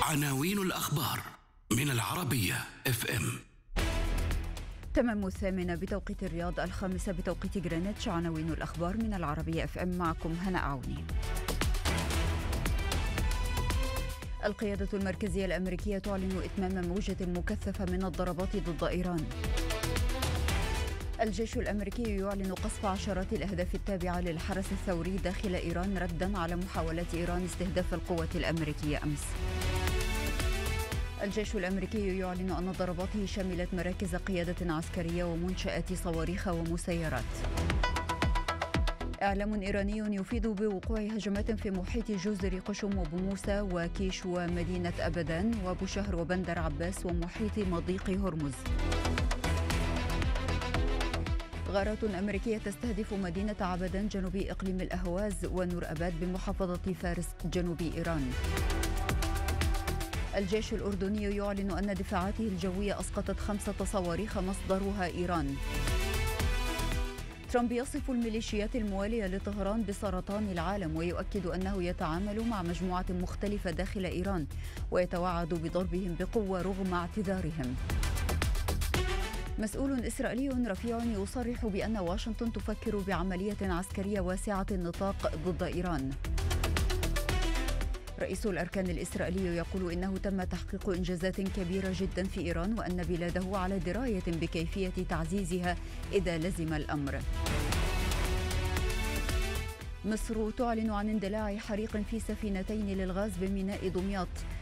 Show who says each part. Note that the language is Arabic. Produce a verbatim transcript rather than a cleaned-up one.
Speaker 1: عناوين الأخبار من العربية اف ام.
Speaker 2: تمام الثامنة بتوقيت الرياض، الخامسة بتوقيت جرينتش. عناوين الأخبار من العربية اف ام، معكم هناء عوني. القيادة المركزية الأمريكية تعلن إتمام موجة مكثفة من الضربات ضد إيران. الجيش الأمريكي يعلن قصف عشرات الأهداف التابعة للحرس الثوري داخل إيران رداً على محاولات إيران استهداف القوات الأمريكية أمس. الجيش الأمريكي يعلن أن ضرباته شملت مراكز قيادة عسكرية ومنشآت صواريخ ومسيرات. إعلام إيراني يفيد بوقوع هجمات في محيط جزر قشم وبموسى وكيش ومدينة أبدان وبوشهر وبندر عباس ومحيط مضيق هرمز. غارات أمريكية تستهدف مدينة عبدان جنوبي إقليم الأهواز ونور أباد بمحافظة فارس جنوبي إيران. الجيش الأردني يعلن أن دفاعاته الجوية أسقطت خمسة صواريخ مصدرها إيران. ترامب يصف الميليشيات الموالية لطهران بسرطان العالم ويؤكد أنه يتعامل مع مجموعة مختلفة داخل إيران ويتوعد بضربهم بقوة رغم اعتذارهم. مسؤول إسرائيلي رفيع يصرح بأن واشنطن تفكر بعملية عسكرية واسعة النطاق ضد إيران. رئيس الأركان الإسرائيلي يقول إنه تم تحقيق إنجازات كبيرة جدا في إيران وأن بلاده على دراية بكيفية تعزيزها إذا لزم الأمر. مصر تعلن عن اندلاع حريق في سفينتين للغاز بميناء دمياط